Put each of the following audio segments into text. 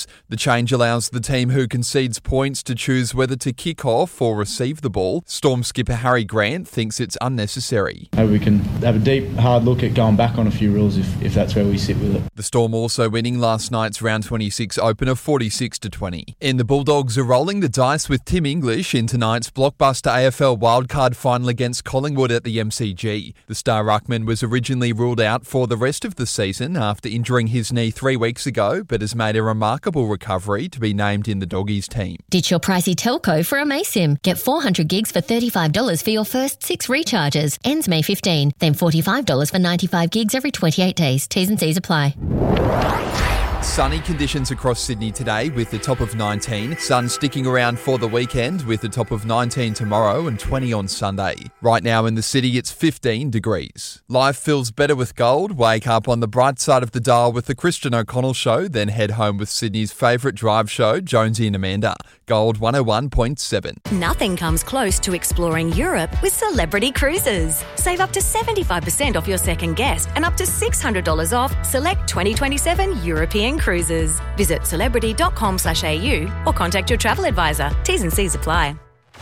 games. The change allows the team who concedes points to choose whether to kick off or receive the ball. Storm skipper Harry Grant thinks it's unnecessary. Maybe we can have a deep, hard look at going back on a few rules if that's where we sit with it. The Storm also winning last night's round 26 opener 46-20. And the Bulldogs are rolling the dice with Tim English in tonight's blockbuster AFL wildcard final against Collingwood at the MCG. The star ruckman was originally ruled out for the rest of the season after injuring his knee 3 weeks ago, but has made a remarkable recovery to be named in the Doggies team. Ditch your pricey telco for a Maysim. Get 400 gigs for $35 for your first 6 recharges. Ends May 15. Then $45 for 95 gigs every 28 days. T's and C's apply. Sunny conditions across Sydney today with the top of 19. Sun sticking around for the weekend with the top of 19 tomorrow and 20 on Sunday. Right now in the city it's 15 degrees. Life feels better with gold. Wake up on the bright side of the dial with the Christian O'Connell Show, then head home with Sydney's favourite drive show, Jonesy and Amanda. Gold 101.7. Nothing comes close to exploring Europe with Celebrity Cruises. Save up to 75% off your second guest and up to $600 off select 2027 European cruises. Visit celebrity.com/au or contact your travel advisor. T's and C's apply.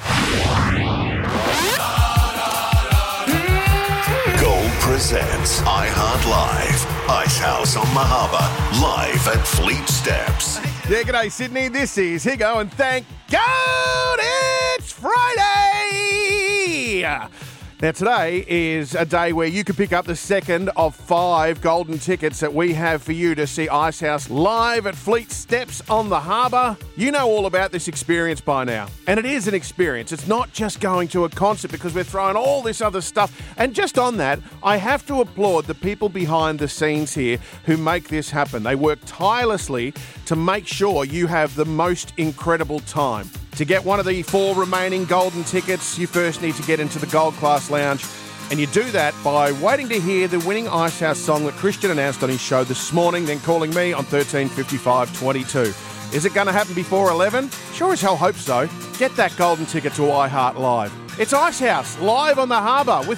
Gold presents iHeart Live. Icehouse on the Harbour, live at Fleet Steps. Yeah, g'day Sydney, this is Higo and thank God it's Friday! Now today is a day where you can pick up the second of 5 golden tickets that we have for you to see Icehouse live at Fleet Steps on the Harbour. You know all about this experience by now. And it is an experience. It's not just going to a concert because we're throwing all this other stuff. And just on that, I have to applaud the people behind the scenes here who make this happen. They work tirelessly to make sure you have the most incredible time. To get one of the 4 remaining golden tickets, you first need to get into the Gold Class Lounge. And you do that by waiting to hear the winning Icehouse song that Christian announced on his show this morning, then calling me on 135522. Is it going to happen before 11? Sure as hell hope so. Get that golden ticket to iHeart Live. It's Icehouse live on the harbour with